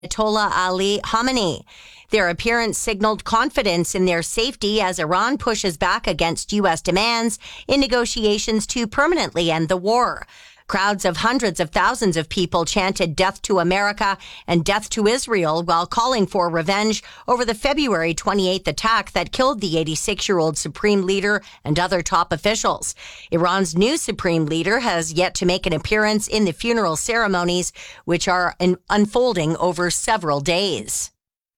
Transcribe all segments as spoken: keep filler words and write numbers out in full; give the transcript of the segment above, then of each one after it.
Ayatollah Ali Khamenei. Their appearance signaled confidence in their safety as Iran pushes back against U S demands in negotiations to permanently end the war. Crowds of hundreds of thousands of people chanted death to America and death to Israel while calling for revenge over the February twenty-eighth attack that killed the eighty-six-year-old supreme leader and other top officials. Iran's new supreme leader has yet to make an appearance in the funeral ceremonies, which are un- unfolding over several days.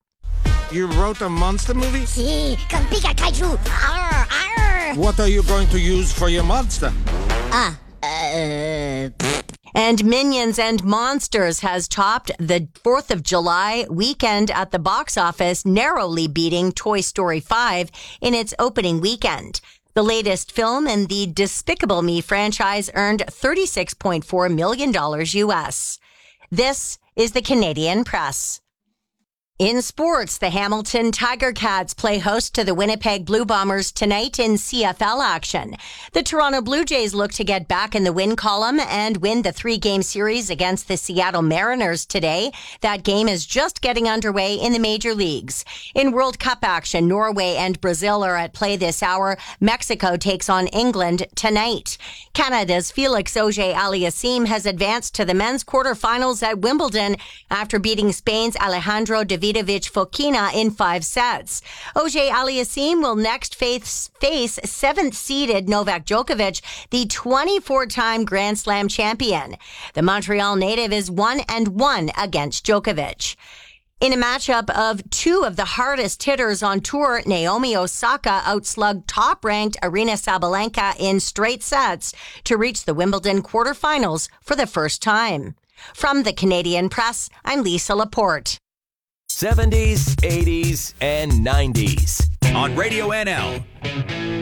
You wrote a monster movie? Sí, con pica kaiju. Arr, arr. What are you going to use for your monster? Ah, uh... And Minions and Monsters has topped the fourth of July weekend at the box office, narrowly beating Toy Story five in its opening weekend. The latest film in the Despicable Me franchise earned thirty-six point four million dollars U S. This is the Canadian Press. In sports, the Hamilton Tiger Cats play host to the Winnipeg Blue Bombers tonight in C F L action. The Toronto Blue Jays look to get back in the win column and win the three-game series against the Seattle Mariners today. That game is just getting underway in the major leagues. In World Cup action, Norway and Brazil are at play this hour. Mexico takes on England tonight. Canada's Felix Auger-Aliassime has advanced to the men's quarterfinals at Wimbledon after beating Spain's Alejandro Davidovich Fokina in five sets. Auger-Aliassime will next face, face seventh-seeded Novak Djokovic, the twenty-four-time Grand Slam champion. The Montreal native is one and one against Djokovic. In a matchup of two of the hardest hitters on tour, Naomi Osaka outslugged top-ranked Aryna Sabalenka in straight sets to reach the Wimbledon quarterfinals for the first time. From the Canadian Press, I'm Lisa Laporte. seventies, eighties, and nineties on Radio N L.